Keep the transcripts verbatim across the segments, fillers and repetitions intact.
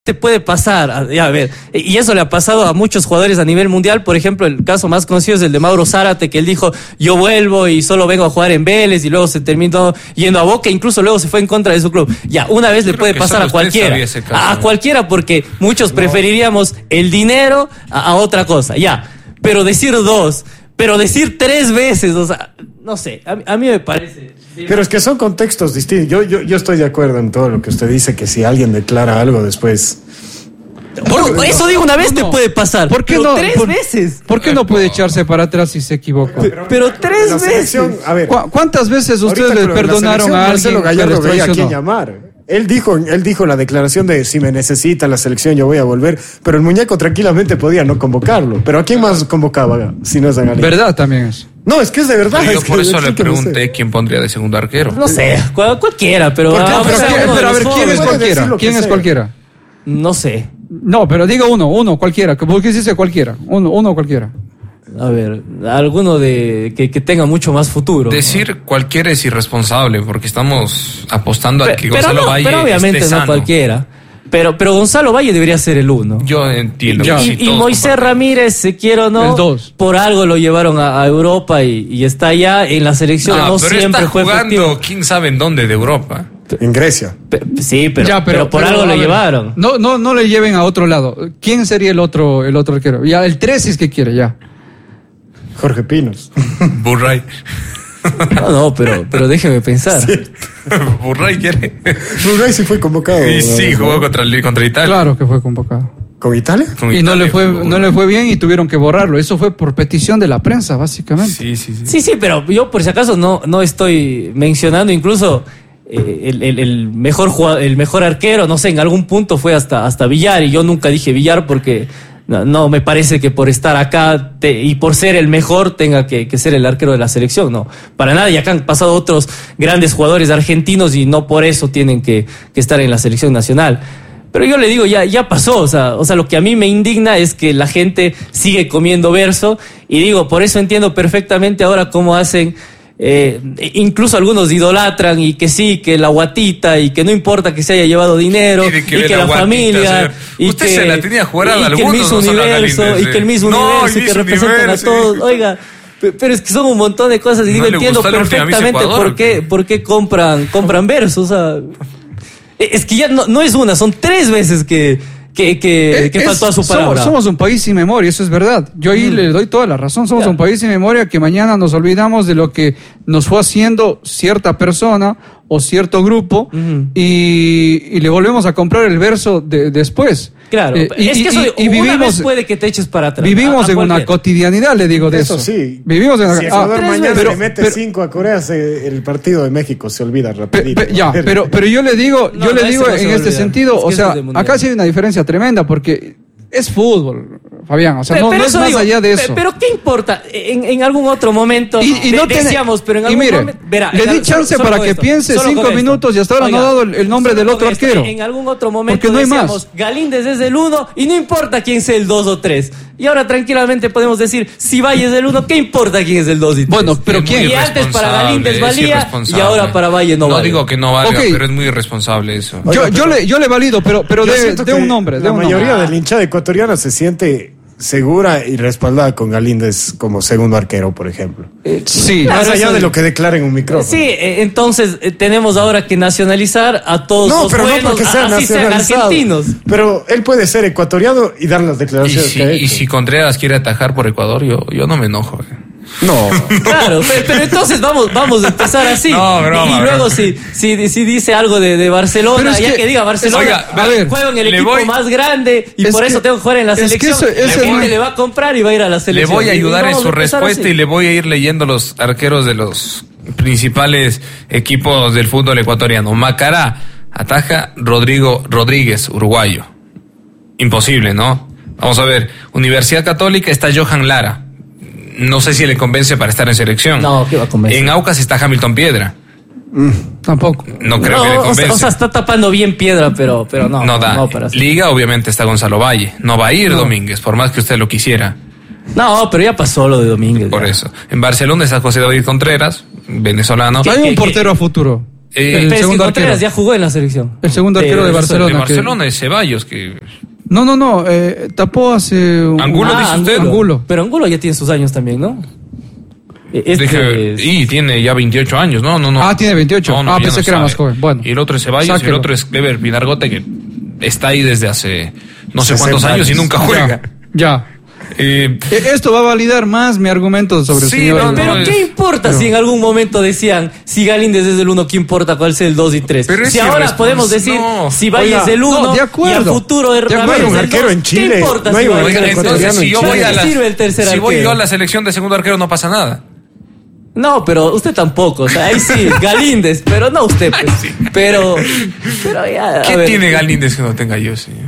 te puede pasar, ya a ver, y eso le ha pasado a muchos jugadores a nivel mundial. Por ejemplo, el caso más conocido es el de Mauro Zárate, que él dijo, yo vuelvo y solo vengo a jugar en Vélez, y luego se terminó yendo a Boca, incluso luego se fue en contra de su club. Ya, una vez le puede pasar a cualquiera, caso, a, a cualquiera, porque muchos no. preferiríamos el dinero a, a otra cosa, ya, pero decir dos, pero decir tres veces, o sea, no sé, a, a mí me parece... Pero es que son contextos distintos. Yo, yo, yo estoy de acuerdo en todo lo que usted dice, que si alguien declara algo después... Por, no, eso digo, una vez no, te puede pasar. ¿Por qué no? Tres por, veces. ¿Por qué no puede echarse para atrás si se equivoca? Pero, pero tres veces. A ver, ¿Cu- ¿Cuántas veces ustedes le perdonaron a alguien? Marcelo Gallardo veía a quién llamar. Él dijo, él dijo la declaración de si me necesita la selección yo voy a volver, pero el muñeco tranquilamente podía no convocarlo. Pero ¿a quién más convocaba si no es a Galindo? ¿Verdad también es? No, es que es de verdad. Yo es por que, eso es le que pregunté no sé. quién pondría de segundo arquero. No sé, cual, cualquiera, pero... ¿Por qué? Ah, pero, pero, ¿quién, pero a ver, ¿quién es cualquiera? ¿Quién es sea. cualquiera? No sé. No, pero diga uno, uno, cualquiera. ¿Por qué dice cualquiera? Uno, uno cualquiera. A ver, alguno de que, que tenga mucho más futuro. Decir ¿no? cualquiera es irresponsable, porque estamos apostando pero, a que pero Gonzalo no, Valle pero obviamente esté no sano. Cualquiera. Pero, pero Gonzalo Valle debería ser el uno. Yo entiendo. Y, sí, y Moisés comparten. Ramírez, se quiere o no, el dos. Por algo lo llevaron a, a Europa y, y está allá en la selección. Ah, no pero siempre está fue jugando, efectivo. quién sabe en dónde de Europa. En Grecia. Pe- sí, pero, Ya, pero, pero por pero, algo lo ver, llevaron. No, no, no le lleven a otro lado. ¿Quién sería el otro, el otro arquero? Ya, el tres es que quiere, ya. Jorge Pinos. Burray. No, no, pero, pero déjeme pensar. Sí. Burray quiere. Burray sí fue convocado. Y sí, ¿no? jugó contra, contra Italia. Claro que fue convocado. ¿Con Italia? Con Y Italia, no le fue, jugó. no le fue bien y tuvieron que borrarlo. Eso fue por petición de la prensa, básicamente. Sí, sí, sí. Sí, sí, pero yo por si acaso no, no estoy mencionando incluso eh, el, el, el mejor jugador, el mejor arquero, no sé, en algún punto fue hasta, hasta Villar, y yo nunca dije Villar porque no, no me parece que por estar acá te, y por ser el mejor tenga que, que ser el arquero de la selección, no, para nada. Y acá han pasado otros grandes jugadores argentinos y no por eso tienen que, que estar en la selección nacional. Pero yo le digo, ya, ya pasó, o sea, o sea, lo que a mí me indigna es que la gente sigue comiendo verso, y digo, por eso entiendo perfectamente ahora cómo hacen, eh, incluso algunos idolatran, y que sí, que la guatita, y que no importa que se haya llevado dinero, Y de que y ve que la la guatita, familia, señor. y Usted que, se la tenía jurada y a que el algunos, Miss no solo a Universo, Galíndez, y que el Miss no, Universo, y Miss que representan Universo, a todos, sí. oiga. Pero es que son un montón de cosas, y ¿No digo, le entiendo gustó la última Miss perfectamente Ecuador? por qué, por qué compran, compran versos, o sea... Es que ya no, no es una, son tres veces que, que, que, que Es- faltó a su palabra. Somos, somos un país sin memoria, eso es verdad. Yo ahí Mm. le doy toda la razón. Somos Ya. un país sin memoria que mañana nos olvidamos de lo que nos fue haciendo cierta persona o cierto grupo, Ujú. y, y le volvemos a comprar el verso de, después. Claro, Eh, y, es que y- eso y una vivimos, vez puede que te eches para atrás. vivimos a- a en una cualquiera. cotidianidad, le digo de Eso eso. sí. Vivimos en una Si Ecuador tres mañana veces. le mete pero- cinco a Corea, se- el partido de México se olvida Pe- rapidito. pe- ya, pero, pero yo le digo, No, yo le no, digo ese no se en va a este olvidar. sentido, Es que o ese sea, es de mundial. acá sí hay una diferencia tremenda porque es fútbol, Fabián, o sea, Pe- no, pero no es eso más digo, allá de pe- eso. Pero ¿qué importa? En, en algún otro momento Y, y no de- tiene- decíamos, pero en y algún mire, momento... verá, le en di al- chance solo para con que esto, piense solo cinco con esto. minutos y hasta ahora no ha dado el- el nombre solo del otro con esto, arquero. En, en algún otro momento Porque no hay más. decíamos, Galíndez es el uno y no importa quién sea el dos o tres. Y ahora tranquilamente podemos decir, si Valle es el uno, ¿qué importa quién es el dos y tres? Bueno, pero Es ¿quién? muy Y antes para irresponsable, Galíndez es valía, y irresponsable. ahora para Valle no No vale. digo que no valga, Ok. pero es muy irresponsable eso. Oiga, Yo, pero- yo, le, yo le valido, pero, pero Yo de, siento de que un nombre. De la un mayoría nombre. de la hinchada ecuatoriana se siente segura y respaldada con Galíndez como segundo arquero, por ejemplo. Sí, Claro, Más allá eso de es- lo que declara en un micrófono. Sí, eh, entonces eh, tenemos ahora que nacionalizar a todos No, los pero buenos, no porque sea así sean nacionalizado. argentinos. Pero él puede ser ecuatoriano y dar las Y declaraciones si, que ha y hecho. si Contreras quiere atajar por Ecuador, yo, yo no me enojo. eh. No. Claro, pero, pero entonces vamos, vamos a empezar así. No, broma, y luego broma. si, si, si dice algo de, de Barcelona, Pero es ya que- que, diga Barcelona, Oiga, a ver, juego en el le equipo voy- más grande y Es por que- eso tengo que jugar en la es que selección. eso- eso la es gente muy- le va a comprar y va a ir a la Le selección. voy a Y- y ayudar en vamos su a empezar respuesta así. y le voy a ir leyendo los arqueros de los principales equipos del fútbol ecuatoriano. Macará, ataja Rodrigo Rodríguez, uruguayo. Imposible, ¿no? Vamos a ver. Universidad Católica está Johan Lara. No sé si le convence para estar en selección. No, ¿qué va a convencer? En Aucas está Hamilton Piedra. tampoco. No creo No, que le o sea, convence. o sea, está tapando bien piedra, pero, pero no. no da. No, para hacer- Liga, obviamente, está Gonzalo Valle. No va a ir Domínguez, por más que usted lo quisiera. no, pero ya pasó lo de Domínguez. Por ya. eso. En Barcelona está José David Contreras, venezolano. Hay que- un portero a futuro. Eh, El Pero es que segundo Contreras arquero. ya jugó en la selección. El segundo arquero de Barcelona. de que- Barcelona, de Ceballos, que... No, no, no. eh, tapó hace. un- Angulo, dice usted. Angulo. Pero Angulo ya tiene sus años también, ¿no? Este Dije, es- y tiene ya veintiocho años, no, no, no. Ah, tiene veintiocho. Ah, ya pensé que era sabe. más joven. Bueno. Y el otro es Ceballos y el Sáquelo. otro es Clever Pinargote, que está ahí desde hace no sé sesenta cuántos años y años. nunca juega. Ya. Eh, Eh, Esto va a validar más mi argumento sobre Sí, el señor. no, no, Pero es- ¿qué importa pero- si en algún momento decían si Galíndez es el uno, qué importa cuál es el dos y tres? Pero es Si ahora irrespons- podemos decir no. si Valle Oiga, es el uno no, de y acuerdo. al futuro es De acuerdo, Ramírez un el arquero dos, en Chile, ¿qué importa no hay si un Valle oiga, es el arquero entonces ecuatoriano si en yo Chile. voy a ¿Qué la, sirve el tercer si voy arquero? yo a la selección de segundo arquero no pasa nada. No, pero usted tampoco, o sea, ahí sí, Galíndez, pero no usted, pues. Ay, sí. Pero, pero ya, a ¿Qué ver. tiene Galíndez que no tenga yo, señor?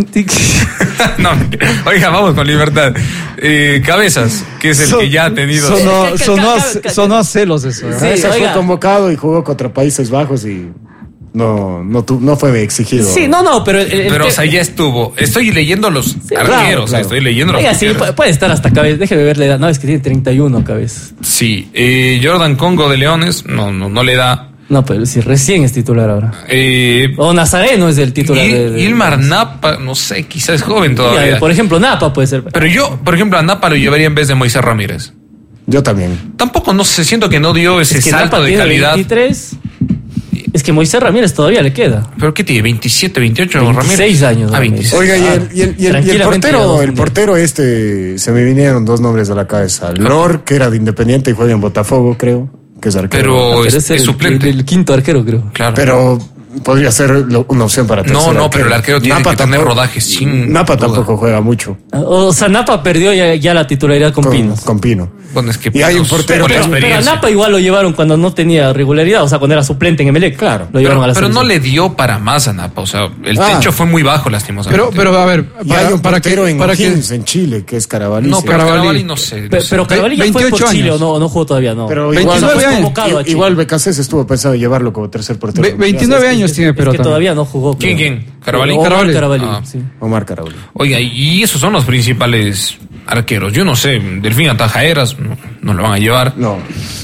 No, oiga, vamos con libertad. Eh, Cabezas, que es el Son- que ya ha tenido... Sonó, Ca- ca- sonó, a, ca- ca- sonó a celos eso. ¿eh? Sí, Ese fue oiga. convocado y jugó contra Países Bajos y no, no, tu- no fue exigido. Sí, no, no, pero... el- el Pero, que- o sea, ya estuvo. Estoy leyendo los claro, arqueros, claro. estoy leyendo los Oiga, sí, arqueros. pu- puede estar hasta cabeza. Déjeme ver la edad. No, es que tiene treinta y uno cabeza. Sí, eh, Jordan Congo de Leones, no, no, no le da. No, pero si recién es titular ahora. Eh, O Nazareno es el titular Il- de, de- Ilmar Napa, no sé, quizás es joven Ya, todavía. por ejemplo, Napa puede ser. Pero yo, por ejemplo, a Napa lo llevaría en vez de Moisés Ramírez. Yo también. Tampoco, no sé, siento que no dio ese Es que salto Napa de tiene calidad. veintitrés. Es que Moisés Ramírez todavía le queda. ¿Pero qué tiene? ¿veintisiete, veintiocho veintiséis Ramírez? años, Ah, Ramírez. veintiséis. Oiga, y el, y el- y el- y el Tranquilamente ya portero, dos el mundiales. portero este, se me vinieron dos nombres a la cabeza. Lor, que era de Independiente y juega en Botafogo, creo, que es arquero. Pero Pero es, es el, es suplente. el- el quinto arquero, creo. Claro. Pero podría ser lo- una opción para tercer No, no, pero el arquero tiene que tener tampoco- rodaje, sin Napa duda. tampoco juega mucho O sea, Napa perdió ya, ya la titularidad con, con, Pinos. con Pino. Bueno, es que Y hay un Pinos, portero, por la Pero, pero a experiencia. Napa igual lo llevaron cuando no tenía regularidad, o sea, cuando era suplente en Emelec. Claro. Lo llevaron Pero, a la pero no selección. le dio para más a Napa, o sea, el Ah. techo fue muy bajo, lastimosamente. Pero, pero a ver, Y para, hay un para que, portero en para que O'Higgins, en Chile, que es Carabalí. no, sí. pero Carabalí. Carabalí no sé. no Pero, sé. pero Carabalí ya fue por veintiocho Chile o años. no, no jugó todavía, no. Pero veintinueve igual, años. convocado a Chile. igual Becasés estuvo pensado en llevarlo como tercer portero. Ve- veintinueve años tiene, Es pero que también. todavía no jugó. ¿Quién, creo. quién? ¿Carabalí? Omar Carabalí. Carabalí, Ah. sí. Omar Carabalí. Oiga, y esos son los principales arqueros. Yo no sé, Delfín Atajaeras, no, no lo van a llevar. No.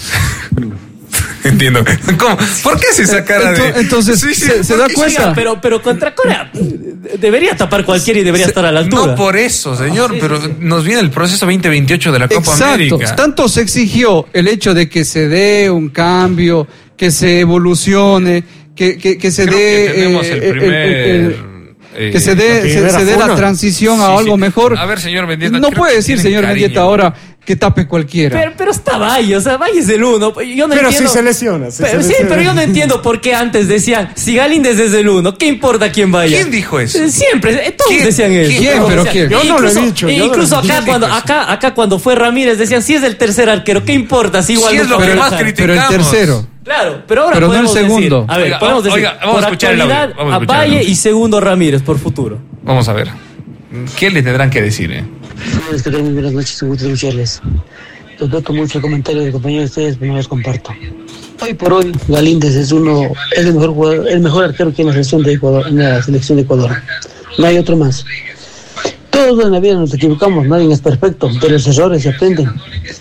Entiendo. ¿Cómo? ¿Por qué hace esa cara de...? Ento- entonces, Sí, sí, se- se ¿por da qué? cuenta. Oiga, pero, pero contra Corea eh, debería tapar cualquiera y debería estar a la altura. No por eso, señor, pero nos viene el proceso veinte veintiocho de la Copa Exacto. América. Tanto se exigió el hecho de que se dé un cambio, que se evolucione, que, que, que se Creo dé. que tenemos eh, el el- primer... el- el- eh, que se dé, la se, primera se dé la funa. transición Sí, a sí. algo mejor. A ver, señor Mendieta, No creo puede que decir, tienen señor cariño. Mendieta, ahora que tape cualquiera. Pero, pero está Valle, o sea, Valle es el uno. Yo no Pero entiendo. sí se lesiona, sí pero, se sí, lesiona. pero yo no entiendo por qué antes decían, si Galíndez es el uno, ¿qué importa quién vaya? ¿Quién dijo eso? Eh, Siempre, eh, todos ¿Quién? decían eso. ¿Quién? Todos ¿Pero decían- quién? Yo no lo he incluso- dicho, yo no Incluso lo he acá, dicho. cuando, ¿Quién dijo acá, acá cuando fue Ramírez decían, si es el tercer arquero, ¿qué importa? Si igual Sí, no es lo puede que más bajar. criticamos. Pero el tercero. Claro, pero ahora Pero no el podemos decir, segundo. a ver, Oiga, podemos decir, oiga, vamos por a escuchar el audio, actualidad, vamos a a escuchar el Valle audio. y segundo Ramírez por futuro. Vamos a ver. ¿Qué le tendrán que decir, eh? Buenas tardes, muy buenas noches, un gusto escucharles. Respeto mucho el comentario del compañero de ustedes, pero no los comparto. Hoy por hoy, Galíndez es uno, es el mejor jugador, el mejor arquero que hay en la selección de Ecuador, en la selección de Ecuador. No hay otro más. Todos en la vida nos equivocamos, nadie es perfecto, de los errores se aprenden.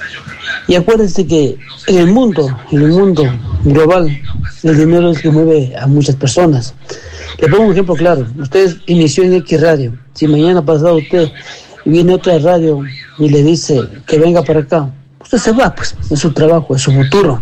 Y acuérdense que en el mundo, en el mundo global, el dinero es el que mueve a muchas personas. Le pongo un ejemplo claro. Usted inició en X radio. Si mañana pasado usted viene otra radio y le dice que venga para acá, usted se va, pues. Es su trabajo, es su futuro.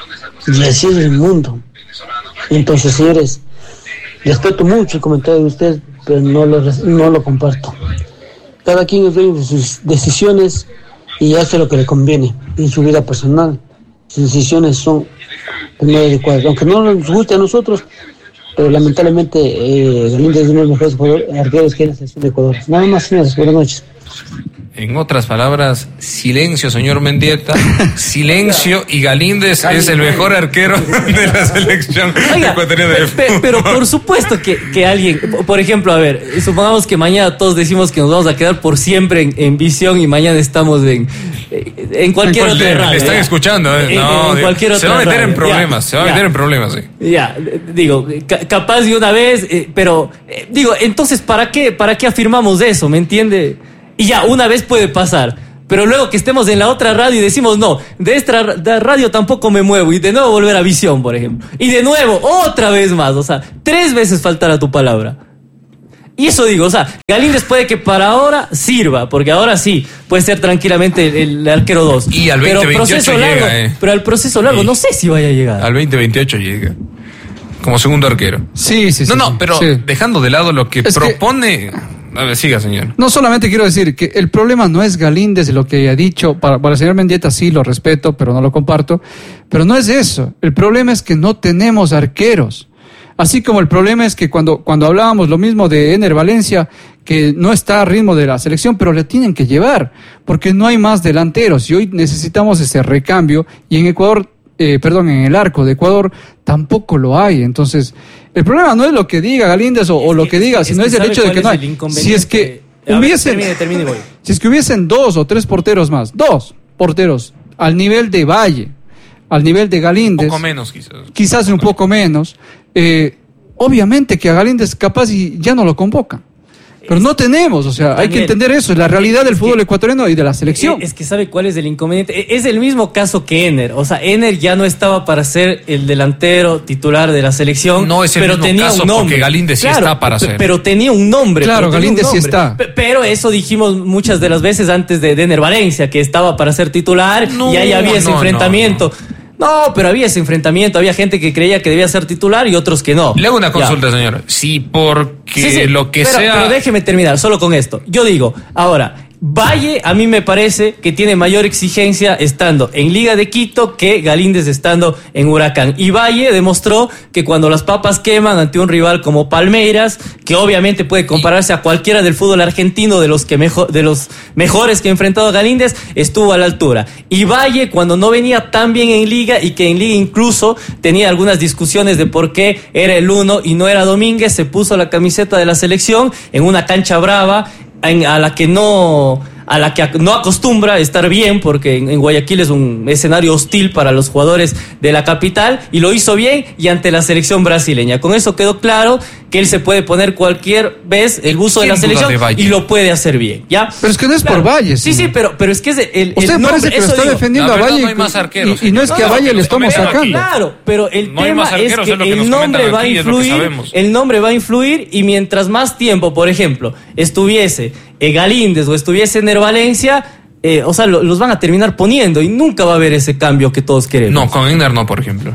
Y así es el mundo. Entonces, señores, respeto mucho el comentario de usted, pero no lo, res- no lo comparto. Cada quien es dueño de sus decisiones y hace lo que le conviene en su vida personal. Sus decisiones son muy adecuadas. Aunque no nos guste a nosotros, pero lamentablemente eh, Galíndez es uno de los mejores jugadores- arqueros que hay en la selección de Ecuador. Nada más, señores. Buenas noches. En otras palabras, silencio, señor Mendieta. Silencio y Galíndez es el mejor arquero de la selección Oiga, ecuatoriana de pe- pe- fútbol. pero por supuesto que, que alguien, por ejemplo, a ver, supongamos que mañana todos decimos que nos vamos a quedar por siempre en, en visión y mañana estamos en, en cualquier En otra Le, radio. le están ya. escuchando, ¿eh? En- No, en de- cualquier se otra va a meter radio, en problemas, ya, se va a ya. meter en problemas, sí. Ya, eh, digo, ca- capaz de una vez, eh, pero eh, digo, entonces, ¿para qué, para qué afirmamos eso? ¿Me entiende? Y ya, una vez puede pasar. pero luego que estemos en la otra radio y decimos, no, de esta radio tampoco me muevo, y de nuevo volver a Visión, por ejemplo. Y de nuevo, otra vez más, o sea, tres veces faltar a tu palabra. Y eso digo, o sea, Galíndez puede que para ahora sirva, porque ahora sí, puede ser tranquilamente el, el arquero dos. Y al veinte veintiocho largo, llega, eh. Pero al proceso largo, sí. no sé si vaya a llegar. Al veinte veintiocho llega. Como segundo arquero. Sí, sí, sí. No, no, sí, pero sí. dejando de lado lo que Es propone... Que... A ver, siga, señor. No solamente quiero decir que el problema no es Galíndez, lo que ha dicho, para, para el señor Mendieta sí lo respeto, pero no lo comparto, pero no es eso. El problema es que no tenemos arqueros. Así como el problema es que cuando, cuando hablábamos lo mismo de Ener Valencia, que no está a ritmo de la selección, pero le tienen que llevar, porque no hay más delanteros y hoy necesitamos ese recambio, y en Ecuador, eh, perdón, en el arco de Ecuador tampoco lo hay. Entonces, el problema no es lo que diga Galíndez o, o lo que diga, es sino que es el hecho de que no hay. Si es que hubiesen, termine, termine, voy. si es que hubiesen dos o tres porteros más, dos porteros al nivel de Valle, al nivel de Galíndez, Un poco menos quizás. quizás un poco menos, eh, obviamente que a Galíndez capaz y ya no lo convoca. Pero no tenemos, o sea, Daniel, hay que entender eso, es la realidad del es fútbol que, ecuatoriano y de la selección. Es que sabe cuál es el inconveniente. Es el mismo caso que Ener. O sea, Ener ya no estaba para ser el delantero titular de la selección. No es el pero mismo tenía caso un nombre. porque Galíndez sí Claro, está para p- ser. Pero tenía un nombre. Claro, pero tenía un Galíndez sí nombre. está. P- Pero eso dijimos muchas de las veces antes de, de Ener Valencia, que estaba para ser titular No, y ahí había ese no, enfrentamiento. no, no. No, pero había ese enfrentamiento, había gente que creía que debía ser titular y otros que no. Le hago una consulta, Ya. señor. Si porque Sí, sí, lo que pero, sea... Pero déjeme terminar, solo con esto. Yo digo, ahora, Valle a mí me parece que tiene mayor exigencia estando en Liga de Quito que Galíndez estando en Huracán. Y Valle demostró que cuando las papas queman ante un rival como Palmeiras, que obviamente puede compararse a cualquiera del fútbol argentino, de los que mejor, de los mejores que ha enfrentado a Galíndez, estuvo a la altura. Y Valle, cuando no venía tan bien en Liga y que en Liga incluso tenía algunas discusiones de por qué era el uno y no era Domínguez, se puso la camiseta de la selección en una cancha brava, En, a la que no a la que no acostumbra estar bien, porque en, en Guayaquil es un escenario hostil para los jugadores de la capital, y lo hizo bien y ante la selección brasileña. Con eso quedó claro que él se puede poner cualquier vez el buzo de la Sin duda selección de Valle. y lo puede hacer bien, ¿ya? Pero es que no es Claro. por Valle. Sí, señor. sí, pero, pero es que es el, el Usted nombre, parece que lo eso está digo. defendiendo La a verdad, Valle no hay más arqueros, y, y no es señor. que a No, Valle que le nos estamos comentan. sacando. Claro, pero el No hay tema más es arqueros, que es lo que el nos nombre comentan va a aquí, es lo que influir, sabemos. el nombre va a influir, y mientras más tiempo, por ejemplo, estuviese eh, Galíndez o estuviese Ener Valencia, eh, o sea, lo, los van a terminar poniendo y nunca va a haber ese cambio que todos queremos. No, con Ener no, por ejemplo.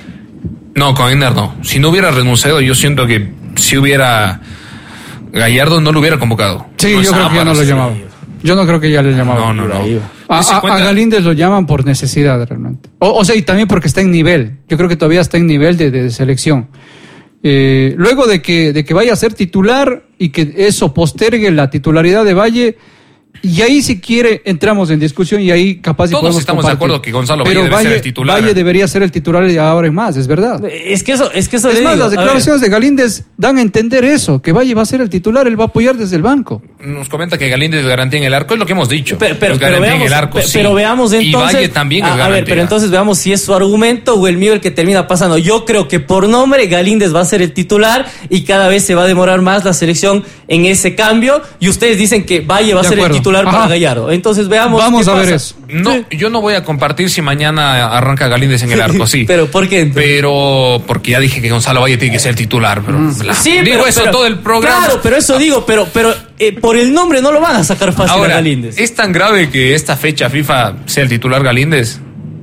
No, con Ener no. Si no hubiera renunciado, yo siento que si hubiera... Gallardo no lo hubiera convocado. Sí, No yo estaba creo que ya para no lo ser- llamaba. Yo no creo que ya le llamaba. No, no, no. A, Dese a- cuenta- a Galíndez lo llaman por necesidad realmente. O, o sea, y también porque está en nivel. Yo creo que todavía está en nivel de, de selección. Eh, luego de que, de que vaya a ser titular y que eso postergue la titularidad de Valle, y ahí si quiere entramos en discusión y ahí capaz y Todos podemos estamos de compartir. acuerdo que Gonzalo Valle Pero debe ser el titular. Valle debería ser el titular de ahora en más, es verdad. Es que eso, es que eso Es le más, digo, las a ver. declaraciones de Galíndez dan a entender eso, que Valle va a ser el titular, él va a apoyar desde el banco. Nos comenta que Galíndez es garantía en el arco, es lo que hemos dicho. Pero, pero, Es pero garantía veamos, en el arco, pe- sí. pero veamos entonces. Y Valle también a, es a garantía. ver, pero entonces veamos si es su argumento o el mío el que termina pasando. Yo creo que por nombre Galíndez va a ser el titular y cada vez se va a demorar más la selección en ese cambio. Y ustedes dicen que Valle va a De ser acuerdo. el titular Ajá. para Gallardo. Entonces veamos. Vamos qué a ver pasa. eso. No, yo no voy a compartir si mañana arranca Galíndez en el arco, sí. Pero ¿por qué? Pero porque ya dije que Gonzalo Valle tiene que ser titular, pero la- Sí, digo pero, eso pero- todo el programa. Claro, pero eso digo, pero, pero eh, por el nombre no lo van a sacar fácil Ahora, a Galíndez. ¿es tan grave que esta fecha FIFA sea el titular Galíndez?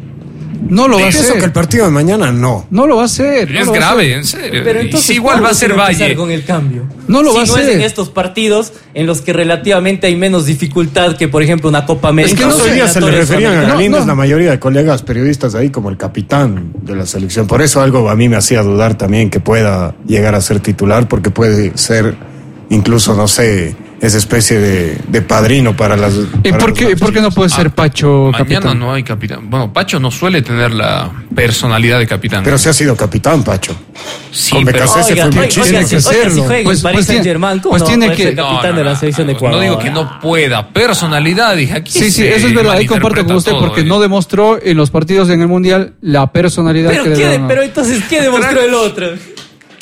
No lo va a Pienso que el hacer. partido de mañana no. No lo va a hacer. no Es lo va a grave, hacer. en serio. Pero Y entonces, si igual va a ¿cuándo ser se va empezar Valle. con el cambio? No lo si va a no hacer. es en estos partidos en los que relativamente hay menos dificultad que, por ejemplo, una Copa América. Es que no no sé, hoy día se le eliminatorias referían a No, Galíndez no. la mayoría de colegas periodistas ahí como el capitán de la selección. Por eso algo a mí me hacía dudar también que pueda llegar a ser titular, porque puede ser incluso, no sé, esa especie de, de padrino para las... ¿Y para por los qué, otros por qué no equipos. puede ser Pacho Mañana capitán? no hay capitán. Bueno, Pacho no suele tener la personalidad de capitán. Pero se ha sido capitán, Pacho. sí, con pero... Becasese Oiga, fue oiga, muchísimo. oiga, Tiene que si- oiga, si serlo. juega en Pues- Paris pues tiene- Saint-Germain, ¿cómo pues no tiene va a ser que- capitán de la selección de no, Ecuador? no digo que no pueda. Personalidad, dije aquí. Sí, sí, se eso es verdad. Ahí comparto malinterpreta con usted todo, porque eh. no demostró en los partidos en el Mundial la personalidad Pero, que le ¿qué, daban. pero entonces, ¿qué demostró el otro?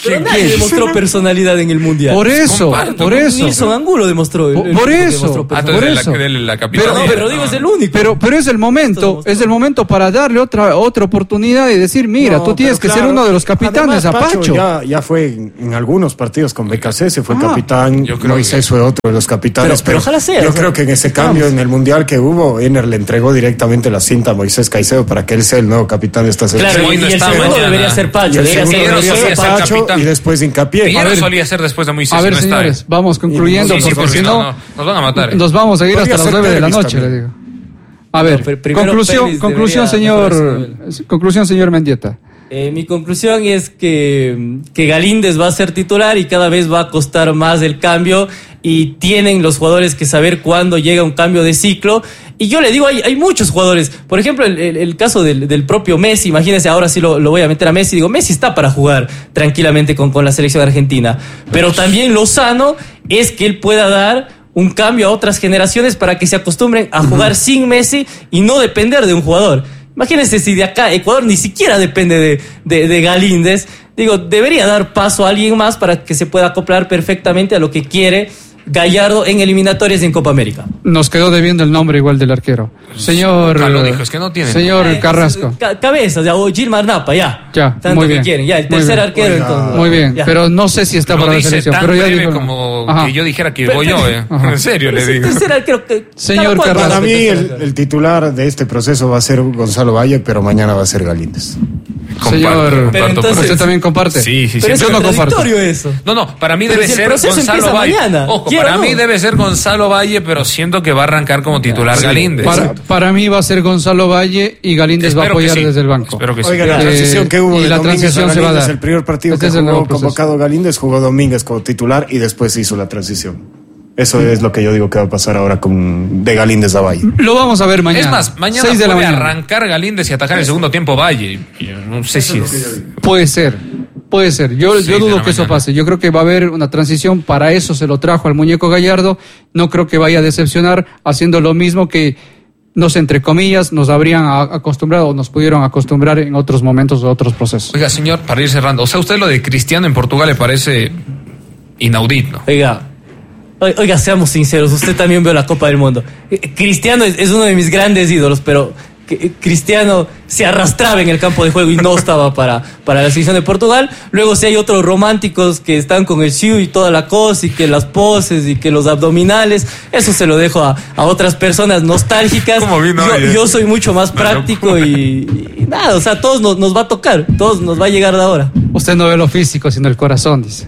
Pero ¿Quién, nadie quién? demostró personalidad en el Mundial. Por eso, Comparto. por eso. Nilson Angulo demostró. el- Por- el por único que eso. demostró Ah, Por entonces de la, eso. de la Pero, capitanía. no, pero digo, es el único. Pero, pero es el momento, demostró. es el momento para darle otra otra oportunidad y decir, mira, No, tú tienes que pero ser claro, uno de los capitanes, además, Pacho Apacho. Ya, ya fue en, en algunos partidos con B K C, se fue Ah, capitán, yo creo Moisés que- fue otro de los capitanes. Pero- pero ojalá sea, Yo o sea, creo que en ese cambio, en el mundial que hubo, Ener le entregó directamente la cinta a Moisés Caicedo para que él sea el nuevo capitán de esta selección. Claro, Hoy y, no y el está segundo mañana. debería ser Y Pacho. el Debería segundo ser Piero debería solía ser ser Pacho capitán. y después Hincapié. Piero A ver. solía ser después de Moisés. A y ver, no está, señores, ¿eh? vamos concluyendo, Sí, sí, porque porque si no, no, nos van a matar. ¿eh? nos vamos a ir Podría hasta las ser nueve de la Pérez noche, le también. digo. A ver, No, pero primero conclusión, Pérez conclusión, debería señor, mejorarse. conclusión, señor Mendieta. Eh, mi conclusión es que, que Galíndez va a ser titular y cada vez va a costar más el cambio y tienen los jugadores que saber cuándo llega un cambio de ciclo. Y yo le digo, hay, hay muchos jugadores. Por ejemplo, el, el, el caso del, del propio Messi. Imagínense, ahora sí lo, lo voy a meter a Messi. Digo, Messi está para jugar tranquilamente con, con la selección argentina. Pero también lo sano es que él pueda dar un cambio a otras generaciones para que se acostumbren a jugar sin Messi y no depender de un jugador. Imagínense si de acá Ecuador ni siquiera depende de, de, de Galíndez. Digo, debería dar paso a alguien más para que se pueda acoplar perfectamente a lo que quiere Gallardo en eliminatorias y en Copa América. Nos quedó debiendo el nombre igual del arquero. Señor, Nunca lo dijo, es que no tiene señor Eh, Carrasco. ca- cabeza, ya, o Gilmar Napa, ya. Ya, Tanto muy que bien. quieren, ya, el Muy tercer bien. arquero Oiga, entonces. Muy bien, Ya. pero no sé si está Lo para la dice selección. tan Pero ya breve dijo, como Ajá. que yo dijera que Pero- voy yo, ¿eh? Ajá. En serio le Pero digo. el tercer arquero que- Señor ¿cada cuánto Carrasco. Para hace mí el tercer el, arquero? el titular de este proceso va a ser Gonzalo Valle, pero mañana va a ser Galíndez. Señor, comparto Pero por entonces- ¿usted también comparte? Sí, sí, Pero sí. es yo no comparto. contradictorio eso. No, no, para mí Pero debe si el ser proceso Gonzalo empieza Valle. mañana, Ojo, ¿quiero para o no? mí debe ser Gonzalo Valle, pero siento que va a arrancar como titular Sí. Galíndez. Para, para mí va a ser Gonzalo Valle y Galíndez va a Espero que apoyar sí. desde el banco. Espero que sí. Oiga, la Eh, transición que hubo y de la Domínguez transición a se va a Galíndez, dar. el primer partido Este que es el nuevo jugó proceso. convocado Galíndez, jugó Domínguez como titular y después hizo la transición. Eso es lo que yo digo que va a pasar ahora con de Galíndez a Valle. Lo vamos a ver mañana. Es más, mañana seis de la puede mañana. arrancar Galíndez y atacar el segundo tiempo Valle. Yo no sé si es... Puede ser, puede ser. Yo, Seis yo de dudo la que eso mañana. pase. Yo creo que va a haber una transición. Para eso se lo trajo al muñeco Gallardo. No creo que vaya a decepcionar haciendo lo mismo que nos, entre comillas, nos habrían a- acostumbrado o nos pudieron acostumbrar en otros momentos o otros procesos. Oiga, señor, para ir cerrando, o sea, usted lo de Cristiano en Portugal le parece inaudito. Oiga, oi- oiga, seamos sinceros, usted también vio la Copa del Mundo. Eh, Cristiano es, es uno de mis grandes ídolos, pero que- eh, Cristiano se arrastraba en el campo de juego y no estaba para, para la selección de Portugal. Luego si hay otros románticos que están con el shiu y toda la cosa y que las poses y que los abdominales, eso se lo dejo a, a otras personas nostálgicas. ¿Cómo vino yo, hoy, eh? yo soy mucho más Una práctico y, y nada, o sea, a todos nos, nos va a tocar, todos nos va a llegar de ahora. Usted no ve lo físico, sino el corazón, dice.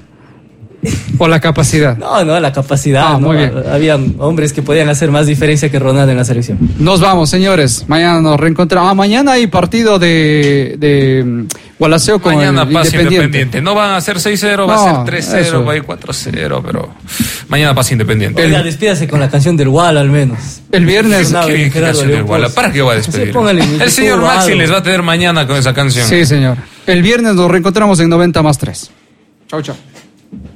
O la capacidad. No, no, la capacidad. Ah, ¿no? muy bien. Habían hombres que podían hacer más diferencia que Ronaldo en la selección. Nos vamos, señores. Mañana nos reencontramos. Ah, mañana hay partido de, de mm, Gualaceo con Mañana el pasa Independiente. Independiente. No van a ser seis cero, va No, a ser tres cero, eso. va a ir cuatro cero, pero mañana pasa Independiente. Oiga, despídase con la canción del Wall al menos. El viernes. Una- ¿Qué, qué Gerardo canción del León Guala? Pozo. ¿Para qué va a Sí, despedir? póngale en El señor YouTube Maxi algo. les va a tener mañana con esa canción. Sí, señor. El viernes nos reencontramos en noventa más tres. Chau, chau.